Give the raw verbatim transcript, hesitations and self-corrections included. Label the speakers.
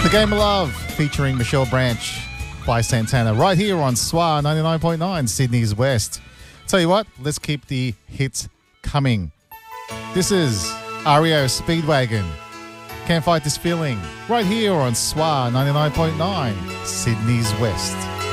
Speaker 1: The Game of Love featuring Michelle Branch by Santana right here on S W A ninety-nine point nine, Sydney's West. Tell you what, let's keep the hits coming. This is R E O Speedwagon. Can't Fight This Feeling right here on S W A ninety-nine point nine, Sydney's West.